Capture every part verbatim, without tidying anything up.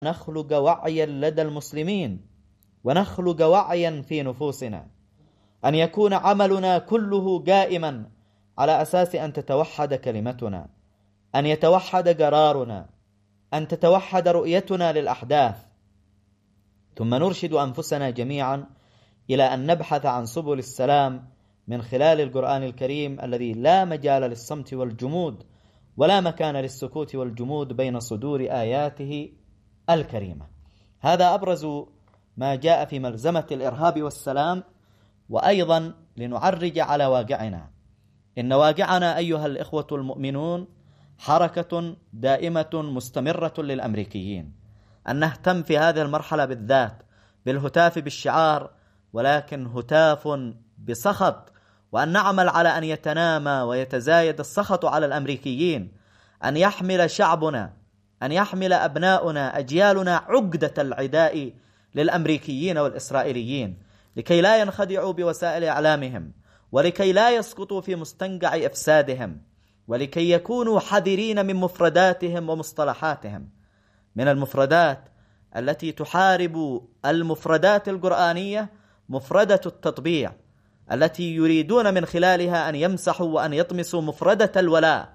نخلق وعيا لدى المسلمين ونخلق وعيا في نفوسنا، أن يكون عملنا كله قائما على أساس أن تتوحد كلمتنا، أن يتوحد قرارنا، أن تتوحد رؤيتنا للأحداث. ثم نرشد أنفسنا جميعا إلى أن نبحث عن سبل السلام من خلال القرآن الكريم الذي لا مجال للصمت والجمود ولا مكان للسكوت والجمود بين صدور آياته الكريمة. هذا أبرز ما جاء في ملزمة الإرهاب والسلام. وأيضا لنعرج على واقعنا، إن واقعنا أيها الإخوة المؤمنون حركة دائمة مستمرة للأمريكيين، أن نهتم في هذه المرحلة بالذات بالهتاف بالشعار، ولكن هتاف بسخط، وأن نعمل على أن يتنامى ويتزايد السخط على الأمريكيين، أن يحمل شعبنا، أن يحمل أبناؤنا أجيالنا عقدة العداء للأمريكيين والإسرائيليين، لكي لا ينخدعوا بوسائل إعلامهم، ولكي لا يسقطوا في مستنقع إفسادهم، ولكي يكونوا حذرين من مفرداتهم ومصطلحاتهم، من المفردات التي تحارب المفردات القرآنية، مفردة التطبيع التي يريدون من خلالها أن يمسحوا وأن يطمسوا مفردة الولاء.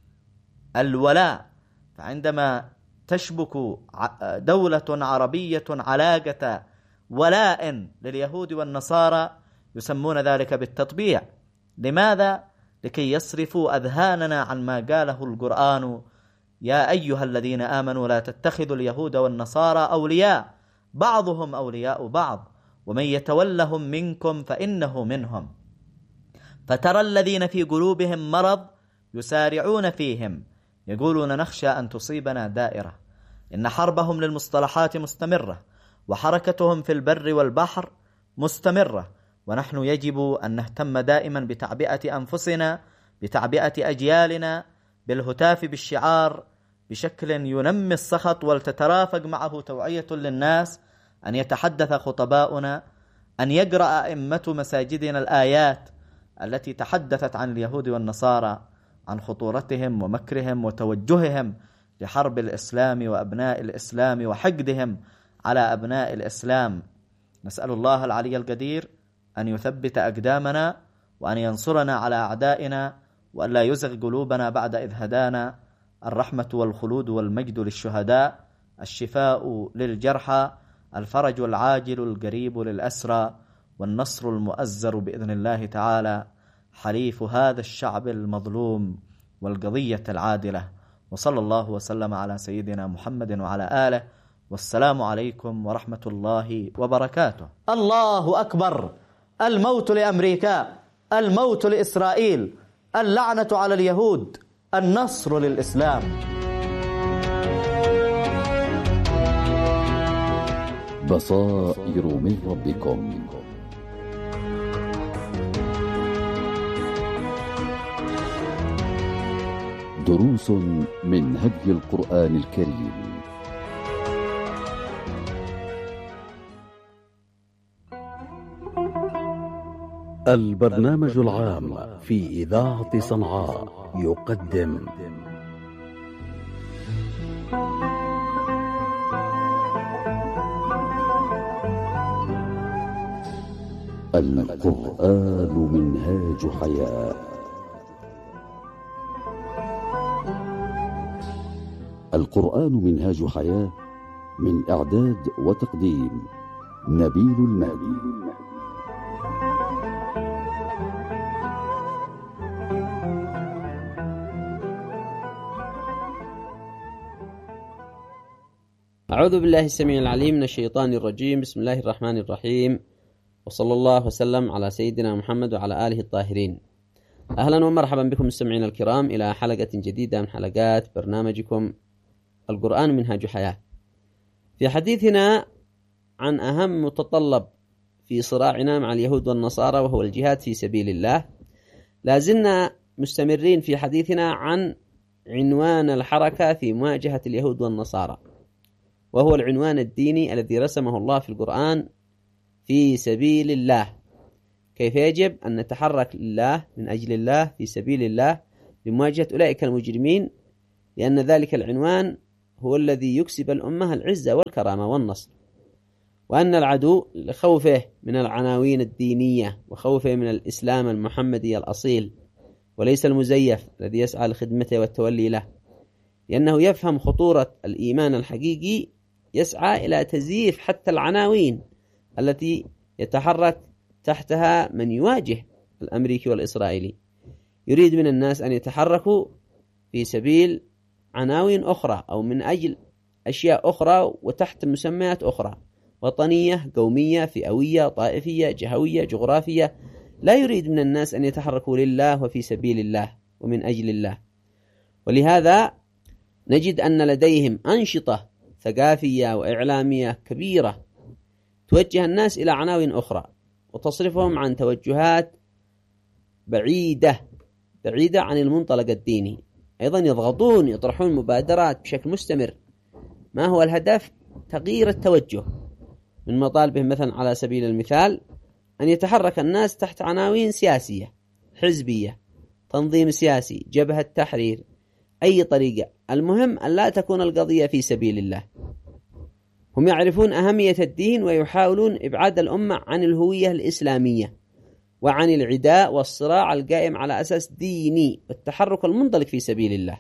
الولاء، فعندما تشبك دولة عربية علاقة ولاء لليهود والنصارى يسمون ذلك بالتطبيع. لماذا؟ لكي يصرفوا أذهاننا عن ما قاله القرآن: يا أيها الذين آمنوا لا تتخذوا اليهود والنصارى أولياء بعضهم أولياء بعض ومن يتولهم منكم فإنه منهم. فترى الذين في قلوبهم مرض يسارعون فيهم يقولون نخشى أن تصيبنا دائرة. إن حربهم للمصطلحات مستمرة، وحركتهم في البر والبحر مستمرة، ونحن يجب أن نهتم دائما بتعبئة أنفسنا، بتعبئة أجيالنا، بالهتاف بالشعار بشكل ينمي السخط ولتترافق معه توعية للناس، أن يتحدث خطباؤنا، أن يقرأ أئمة مساجدنا الآيات التي تحدثت عن اليهود والنصارى، عن خطورتهم ومكرهم وتوجههم لحرب الإسلام وأبناء الإسلام وحقدهم على أبناء الإسلام. نسأل الله العلي القدير أن يثبت أقدامنا، وأن ينصرنا على أعدائنا، وأن لا يزغ قلوبنا بعد إذ هدانا. الرحمة والخلود والمجد للشهداء، الشفاء للجرحى، الفرج العاجل القريب للأسرى، والنصر المؤزر بإذن الله تعالى حليف هذا الشعب المظلوم والقضية العادلة. وصلى الله وسلم على سيدنا محمد وعلى آله، والسلام عليكم ورحمة الله وبركاته. الله أكبر. الموت لأمريكا، الموت لإسرائيل، اللعنة على اليهود، النصر للإسلام. بصائر من ربكم. دروس من هدي القرآن الكريم. البرنامج العام في إذاعة صنعاء يقدم القرآن منهاج حياة. القرآن منهاج حياة، من إعداد وتقديم نبيل المهدي. أعوذ بالله السميع العليم من الشيطان الرجيم. بسم الله الرحمن الرحيم، وصلى الله وسلم على سيدنا محمد وعلى آله الطاهرين. أهلا ومرحبا بكم مستمعين الكرام إلى حلقة جديدة من حلقات برنامجكم القرآن منهاج حياة. في حديثنا عن أهم متطلب في صراعنا مع اليهود والنصارى وهو الجهاد في سبيل الله، لازلنا مستمرين في حديثنا عن عنوان الحركة في مواجهة اليهود والنصارى، وهو العنوان الديني الذي رسمه الله في القرآن في سبيل الله. كيف يجب أن نتحرك لله من أجل الله في سبيل الله لمواجهة أولئك المجرمين، لأن ذلك العنوان هو الذي يكسب الأمة العزة والكرامة والنصر، وأن العدو لخوفه من العناوين الدينية وخوفه من الإسلام المحمدي الأصيل وليس المزيف الذي يسعى لخدمته والتولي له، لأنه يفهم خطورة الإيمان الحقيقي، يسعى إلى تزييف حتى العناوين التي يتحرك تحتها من يواجه الأمريكي والإسرائيلي. يريد من الناس أن يتحركوا في سبيل عناوين أخرى أو من أجل أشياء أخرى وتحت مسميات أخرى، وطنية، قومية، فئوية، طائفية، جهوية، جغرافية. لا يريد من الناس أن يتحركوا لله وفي سبيل الله ومن أجل الله. ولهذا نجد أن لديهم أنشطة ثقافية وإعلامية كبيرة توجه الناس إلى عناوين أخرى وتصرفهم عن توجهات بعيدة بعيدة عن المنطلق الديني. أيضا يضغطون، يطرحون مبادرات بشكل مستمر. ما هو الهدف؟ تغيير التوجه. من مطالبهم مثلا على سبيل المثال أن يتحرك الناس تحت عناوين سياسية، حزبية، تنظيم سياسي، جبهة تحرير، أي طريقة، المهم أن لا تكون القضية في سبيل الله. هم يعرفون أهمية الدين ويحاولون إبعاد الأمة عن الهوية الإسلامية وعن العداء والصراع القائم على أساس ديني والتحرك المنطلق في سبيل الله.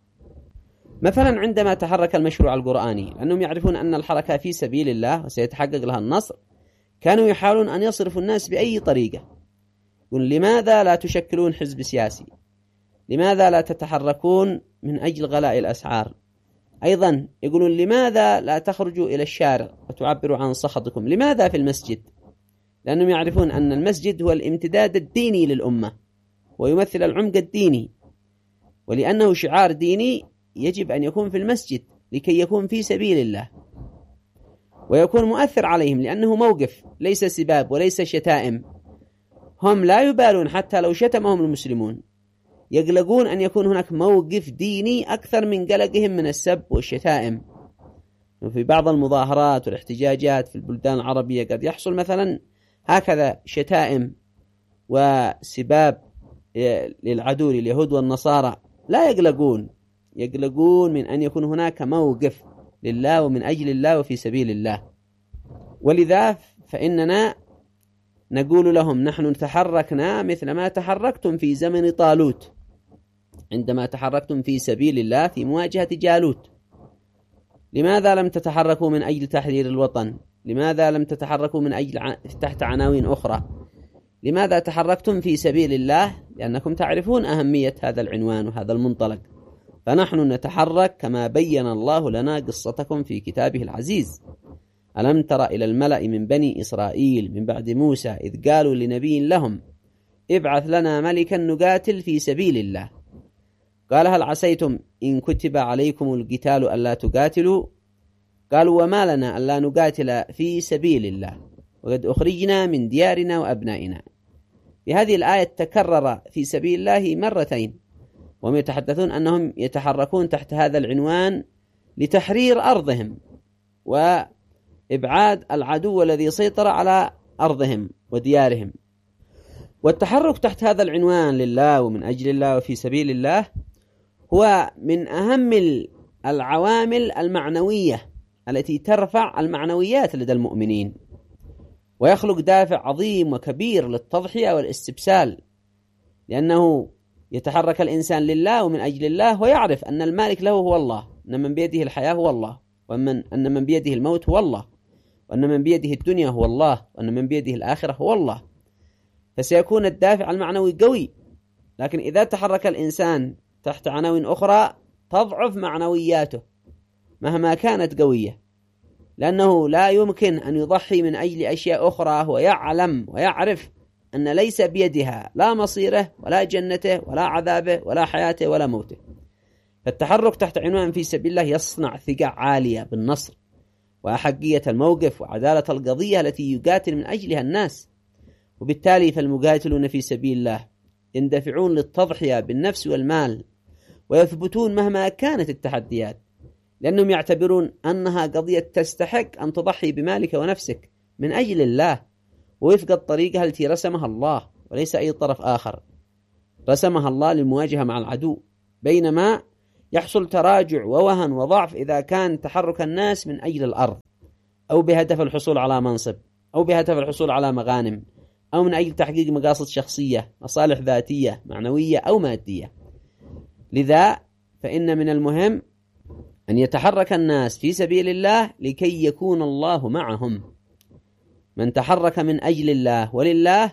مثلا عندما تحرك المشروع القرآني، لأنهم يعرفون أن الحركة في سبيل الله وسيتحقق لها النصر، كانوا يحاولون أن يصرفوا الناس بأي طريقة. يقول لماذا لا تشكلون حزب سياسي؟ لماذا لا تتحركون من أجل غلاء الأسعار؟ أيضا يقولون لماذا لا تخرجوا إلى الشارع وتعبروا عن سخطكم؟ لماذا في المسجد؟ لأنهم يعرفون أن المسجد هو الامتداد الديني للأمة ويمثل العمق الديني، ولأنه شعار ديني يجب أن يكون في المسجد لكي يكون في سبيل الله ويكون مؤثر عليهم، لأنه موقف ليس سباب وليس شتائم. هم لا يبالون حتى لو شتمهم المسلمون، يقلقون أن يكون هناك موقف ديني أكثر من قلقهم من السب والشتائم. وفي بعض المظاهرات والاحتجاجات في البلدان العربية قد يحصل مثلا هكذا شتائم وسباب للعدو لليهود والنصارى، لا يقلقون، يقلقون من أن يكون هناك موقف لله ومن أجل الله وفي سبيل الله. ولذا فإننا نقول لهم نحن تحركنا مثل ما تحركتم في زمن طالوت عندما تحركتم في سبيل الله في مواجهة جالوت. لماذا لم تتحركوا من أجل تحرير الوطن؟ لماذا لم تتحركوا من أجل ع... تحت عناوين أخرى؟ لماذا تحركتم في سبيل الله؟ لأنكم تعرفون أهمية هذا العنوان وهذا المنطلق. فنحن نتحرك كما بين الله لنا قصتكم في كتابه العزيز. ألم تر إلى الملأ من بني إسرائيل من بعد موسى إذ قالوا لنبي لهم ابعث لنا ملكا نقاتل في سبيل الله، قال هل عسيتم إن كتب عليكم القتال ألا تقاتلوا؟ قالوا وما لنا ألا نقاتل في سبيل الله وقد أخرجنا من ديارنا وأبنائنا. في هذه الآية تكرر في سبيل الله مرتين، وهم يتحدثون أنهم يتحركون تحت هذا العنوان لتحرير أرضهم وإبعاد العدو الذي سيطر على أرضهم وديارهم. والتحرك تحت هذا العنوان لله ومن أجل الله وفي سبيل الله هو من أهم العوامل المعنوية التي ترفع المعنويات لدى المؤمنين ويخلق دافع عظيم وكبير للتضحية والاستبسال، لأنه يتحرك الإنسان لله ومن أجل الله ويعرف أن المالك له هو الله، أن من بيده الحياة هو الله، وأن أن من بيده الموت هو الله، وأن من بيده الدنيا هو الله، وأن من بيده الآخرة هو الله. فسيكون الدافع المعنوي قوي. لكن إذا تحرك الإنسان تحت عناوين أخرى تضعف معنوياته مهما كانت قوية، لأنه لا يمكن أن يضحي من أجل أشياء أخرى ويعلم ويعرف أن ليس بيدها لا مصيره ولا جنته ولا عذابه ولا حياته ولا موته. فالتحرك تحت عنوان في سبيل الله يصنع ثقة عالية بالنصر وأحقية الموقف وعدالة القضية التي يقاتل من أجلها الناس. وبالتالي فالمقاتلون في سبيل الله يندفعون للتضحية بالنفس والمال ويثبتون مهما كانت التحديات، لأنهم يعتبرون أنها قضية تستحق أن تضحي بمالك ونفسك من أجل الله ووفق الطريقة التي رسمها الله وليس أي طرف آخر رسمها الله للمواجهة مع العدو، بينما يحصل تراجع ووهن وضعف إذا كان تحرك الناس من أجل الأرض، أو بهدف الحصول على منصب، أو بهدف الحصول على مغانم، أو من أجل تحقيق مقاصد شخصية، مصالح ذاتية معنوية أو مادية. لذا فإن من المهم أن يتحرك الناس في سبيل الله لكي يكون الله معهم. من تحرك من أجل الله ولله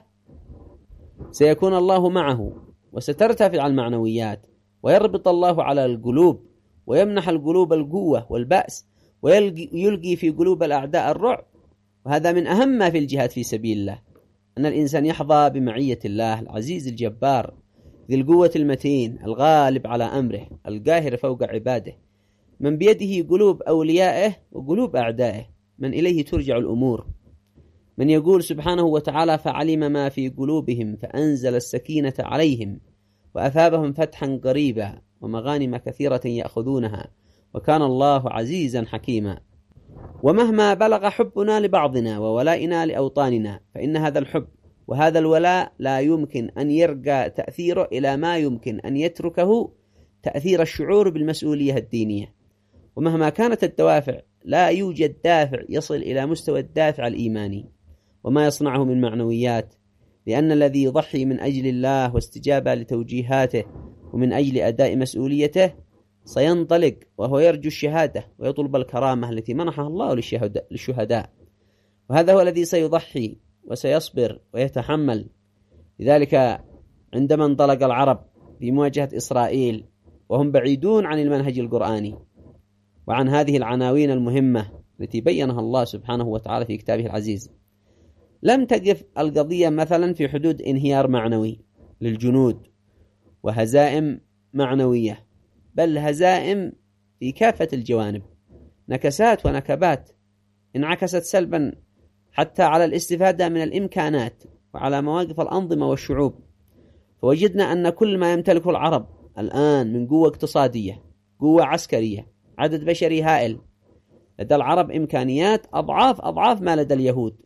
سيكون الله معه، وسترتفع المعنويات، ويربط الله على القلوب، ويمنح القلوب القوة والبأس، ويلقي في قلوب الأعداء الرعب. وهذا من أهم ما في الجهاد في سبيل الله، أن الإنسان يحظى بمعية الله العزيز الجبار ذي القوة المتين الغالب على أمره القاهر فوق عباده، من بيده قلوب أوليائه وقلوب أعدائه، من إليه ترجع الأمور، من يقول سبحانه وتعالى: فعلم ما في قلوبهم فأنزل السكينة عليهم وأثابهم فتحا قريبا ومغانم كثيرة يأخذونها وكان الله عزيزا حكيما. ومهما بلغ حبنا لبعضنا وولائنا لأوطاننا، فإن هذا الحب وهذا الولاء لا يمكن أن يرجع تأثيره إلى ما يمكن أن يتركه تأثير الشعور بالمسؤولية الدينية. ومهما كانت الدوافع، لا يوجد دافع يصل إلى مستوى الدافع الإيماني وما يصنعه من معنويات، لأن الذي يضحي من أجل الله واستجابة لتوجيهاته ومن أجل أداء مسؤوليته سينطلق وهو يرجو الشهادة ويطلب الكرامة التي منحها الله للشهداء، وهذا هو الذي سيضحي وسيصبر ويتحمل. لذلك عندما انطلق العرب في مواجهة إسرائيل وهم بعيدون عن المنهج القرآني وعن هذه العناوين المهمة التي بينها الله سبحانه وتعالى في كتابه العزيز، لم تقف القضية مثلا في حدود انهيار معنوي للجنود وهزائم معنوية، بل هزائم في كافة الجوانب، نكسات ونكبات انعكست سلبا حتى على الاستفادة من الإمكانات وعلى مواقف الأنظمة والشعوب. فوجدنا أن كل ما يمتلكه العرب الآن من قوة اقتصادية، قوة عسكرية، عدد بشري هائل، لدى العرب إمكانيات أضعاف أضعاف ما لدى اليهود.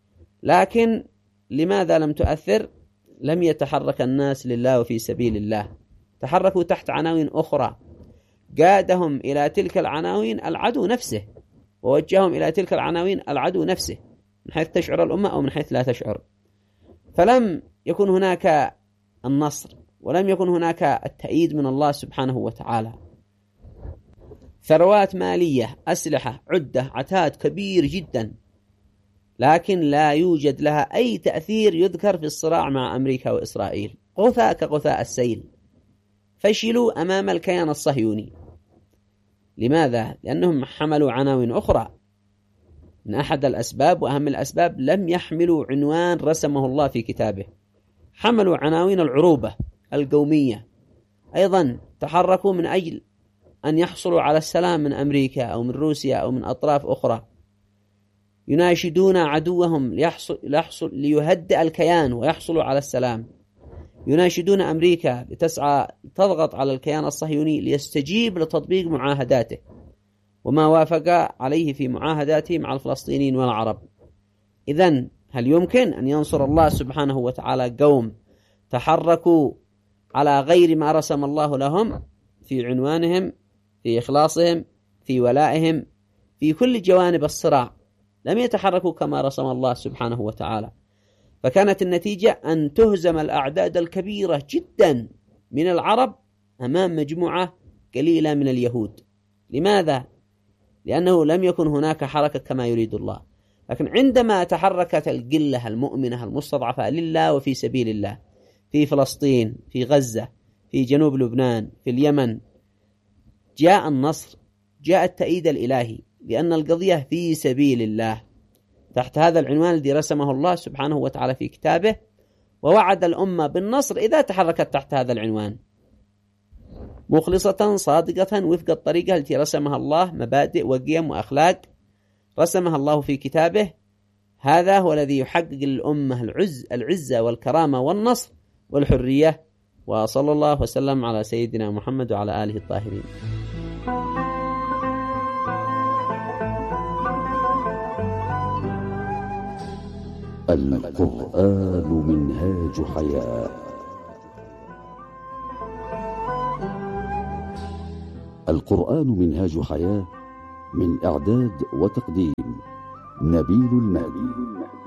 لكن لماذا لم تؤثر؟ لم يتحرك الناس لله وفي سبيل الله، تحركوا تحت عناوين أخرى قادهم إلى تلك العناوين العدو نفسه، ووجههم إلى تلك العناوين العدو نفسه من حيث تشعر الأمة أو من حيث لا تشعر. فلم يكن هناك النصر، ولم يكن هناك التأييد من الله سبحانه وتعالى. ثروات مالية، أسلحة، عدة، عتاد كبير جدا، لكن لا يوجد لها أي تأثير يذكر في الصراع مع أمريكا وإسرائيل، غثاء كغثاء السيل، فشلوا أمام الكيان الصهيوني. لماذا؟ لأنهم حملوا عناوين أخرى. من أحد الأسباب وأهم الأسباب لم يحملوا عنوان رسمه الله في كتابه، حملوا عناوين العروبة القومية. أيضا تحركوا من أجل أن يحصلوا على السلام من أمريكا أو من روسيا أو من أطراف أخرى، يناشدون عدوهم ليحصل, ليحصل ليهدئ الكيان ويحصلوا على السلام، يناشدون أمريكا لتسعى تضغط على الكيان الصهيوني ليستجيب لتطبيق معاهداته وما وافق عليه في معاهداته مع الفلسطينيين والعرب. إذن هل يمكن أن ينصر الله سبحانه وتعالى قوم تحركوا على غير ما رسم الله لهم في عنوانهم، في إخلاصهم، في ولائهم، في كل جوانب الصراع؟ لم يتحركوا كما رسم الله سبحانه وتعالى. فكانت النتيجة أن تهزم الأعداد الكبيرة جدا من العرب أمام مجموعة قليلة من اليهود. لماذا؟ لأنه لم يكن هناك حركة كما يريد الله. لكن عندما تحركت القلة المؤمنة المستضعفة لله وفي سبيل الله في فلسطين، في غزة، في جنوب لبنان، في اليمن، جاء النصر، جاء التأييد الإلهي، لأن القضية في سبيل الله تحت هذا العنوان الذي رسمه الله سبحانه وتعالى في كتابه، ووعد الأمة بالنصر إذا تحركت تحت هذا العنوان مخلصة صادقة وفق الطريقة التي رسمها الله، مبادئ وقيم وأخلاق رسمها الله في كتابه. هذا هو الذي يحقق للأمة العز العزة والكرامة والنصر والحرية. وصلى الله وسلم على سيدنا محمد وعلى آله الطاهرين. القرآن منهاج حياة. القرآن منهاج حياة، من إعداد وتقديم نبيل المهدي.